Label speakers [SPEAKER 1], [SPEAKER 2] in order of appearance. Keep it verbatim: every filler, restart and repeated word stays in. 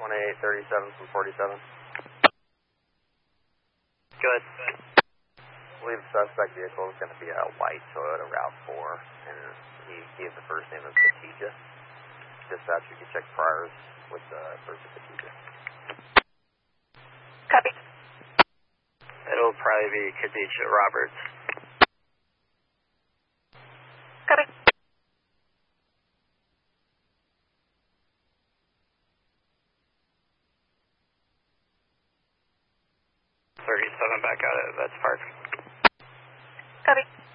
[SPEAKER 1] one eight thirty-seven from forty-seven.
[SPEAKER 2] Good.
[SPEAKER 1] I believe the suspect vehicle is going to be a white Toyota RAV four, and he gave the first name of Khadija. Dispatch, you can check priors with the first of Khadija.
[SPEAKER 3] Copy.
[SPEAKER 2] It'll probably be Khadija Roberts.
[SPEAKER 3] Copy.
[SPEAKER 2] thirty-seven back out of Vets Park.
[SPEAKER 3] Copy.